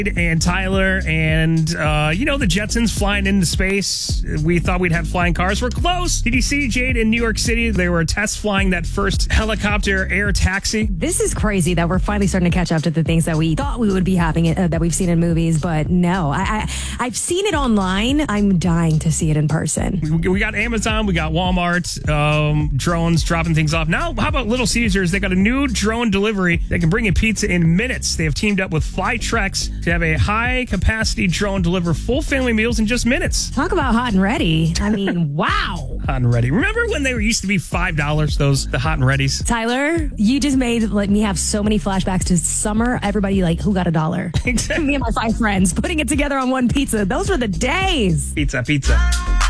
and Tyler and, the Jetsons flying into space. We thought we'd have flying cars. We're close. Did you see, Jade, in New York City, they were test flying that first helicopter air taxi? This is crazy that we're finally starting to catch up to the things that we thought we would be having that we've seen in movies, but no. I've seen it online. I'm dying to see it in person. We got Amazon, we got Walmart, drones dropping things off. Now, how about Little Caesars? They got a new drone delivery that can bring you pizza in minutes. They have teamed up with Flytrex to have a high-capacity drone deliver full family meals in just minutes. Talk about hot and ready. I mean, wow. Hot and ready. Remember when they used to be $5, the hot and readies? Tyler, you just made me have so many flashbacks to summer. Everybody who got $1. Exactly. Me and my 5 friends putting it together on one pizza. Those were the days. Pizza.